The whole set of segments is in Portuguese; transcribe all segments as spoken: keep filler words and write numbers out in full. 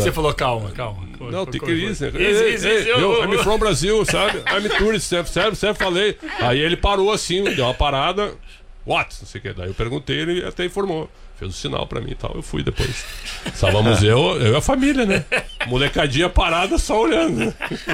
você falou, calma, calma. Não, tem que ir. I'm from Brasil, sabe? I'm tourist, sabe? Sempre falei. Aí ele parou assim, deu uma parada. What? Não sei o que. Daí eu perguntei, ele até informou. Fez um sinal pra mim e tal. Eu fui depois. Estávamos eu, eu e a família, né? Molecadinha parada só olhando.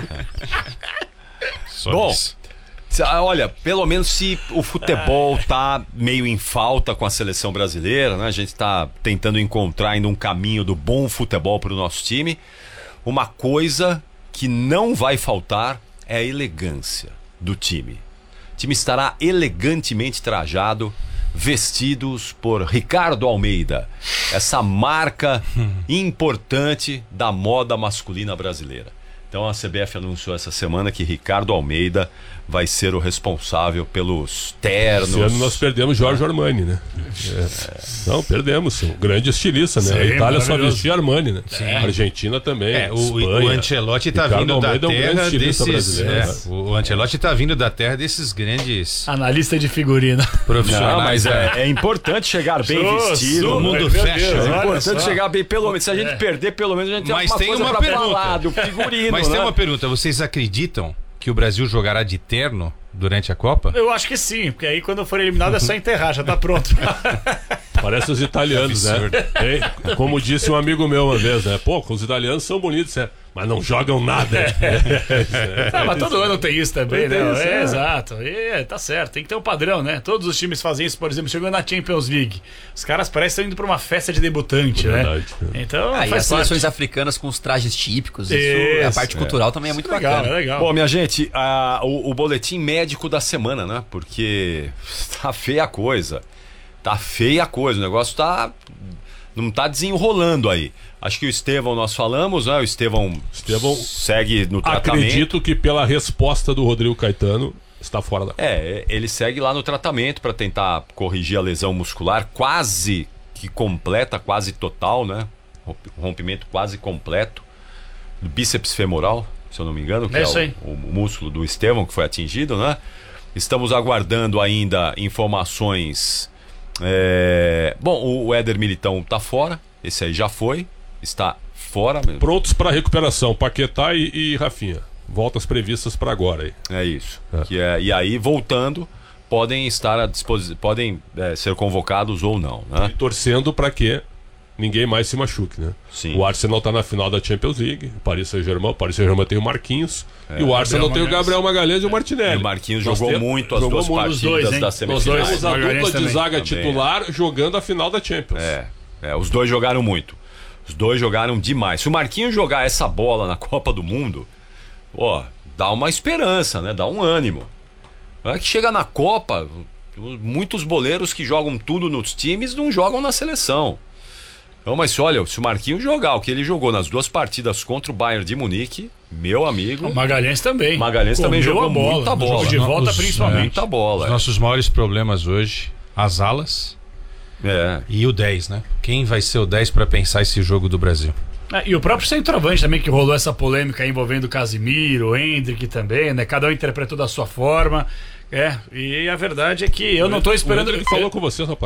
Bom, olha, pelo menos se o futebol tá meio em falta com a seleção brasileira, né? A gente tá tentando encontrar ainda um caminho do bom futebol pro nosso time. Uma coisa que não vai faltar é a elegância do time. O time estará elegantemente trajado, vestidos por Ricardo Almeida, essa marca importante da moda masculina brasileira. Então a C B F anunciou essa semana que Ricardo Almeida vai ser o responsável pelos ternos. Esse ano nós perdemos Giorgio Armani, né? É. Não, perdemos. Um grande estilista, né? Sim, a Itália só vestia Armani, né? Sim. A Argentina também. É, o, o Ancelotti tá vindo da terra é um desses. É, né? O Ancelotti tá vindo da terra desses grandes. Analista de figurino. Profissionais. Não, mas é, é importante chegar bem sou, vestido. Sou, o mundo fecha. Deus, é importante só. chegar bem, pelo menos. Se a gente é. perder, pelo menos a gente mas tem uma, uma coisa pra pergunta. falar do figurino. Mas né? tem uma pergunta. Vocês acreditam que o Brasil jogará de terno durante a Copa? Eu acho que sim, porque aí quando for eliminado é só enterrar, já tá pronto. Parece os italianos, né? Hein? Como disse um amigo meu uma vez, né? Pô, os italianos são bonitos, né? Mas não jogam nada. É. É. Ah, mas todo ano tem isso também, né? Isso, é, é. Exato. E, tá certo, tem que ter um padrão, né? Todos os times fazem isso, por exemplo, chegando na Champions League. Os caras parecem que estão indo pra uma festa de debutante, é né? Então, ah, faz e as seleções parte. africanas com os trajes típicos, isso, isso a parte cultural é. também é muito isso legal, bacana. É legal. Bom, minha gente, a, o, o boletim médico da semana, né? Porque tá feia a coisa. Tá feia a coisa, o negócio tá... Não tá desenrolando aí. Acho que o Estevão nós falamos, né? O Estevão, Estevão segue no tratamento. Acredito que pela resposta do Rodrigo Caetano está fora da... É, ele segue lá no tratamento para tentar corrigir a lesão muscular, quase que completa, quase total, né? Rompimento quase completo do bíceps femoral, se eu não me engano, que é, é o, o músculo do Estevão que foi atingido, né? Estamos aguardando ainda informações... É... Bom, o Éder Militão tá fora, esse aí já foi, está fora mesmo. Prontos para recuperação, Paquetá e, e Rafinha. Voltas previstas para agora aí. É isso. É. Que é... E aí, voltando, podem estar à disposição, podem é, ser convocados ou não, né? E torcendo para que ninguém mais se machuque, né? Sim. O Arsenal tá na final da Champions League, o Paris Saint-Germain, o Paris Saint-Germain tem o Marquinhos, é. e o Arsenal Gabriel tem Magalhães. o Gabriel Magalhães e o Martinelli. E o Marquinhos Nós jogou temos, muito as duas partidas dois, da semifinal. Temos a dupla de também. zaga também. titular jogando a final da Champions. É, é, os dois jogaram muito. Os dois jogaram demais. Se o Marquinhos jogar essa bola na Copa do Mundo, ó, dá uma esperança, né? Dá um ânimo. É que chega na Copa, muitos boleiros que jogam tudo nos times não jogam na seleção. Não, mas olha, se o Marquinhos jogar o que ele jogou nas duas partidas contra o Bayern de Munique, meu amigo... O Magalhães também. Magalhães Comeu também jogou bola, muita bola. Jogo de volta os, principalmente. É, muita bola. Os é. nossos maiores problemas hoje, as alas é. e o dez, né? Quem vai ser o dez para pensar esse jogo do Brasil? É, e o próprio centroavante também, que rolou essa polêmica envolvendo o Casimiro, o Hendrick também, né? Cada um interpretou da sua forma. É, e a verdade é que eu não tô esperando... Ele falou com você, rapaz.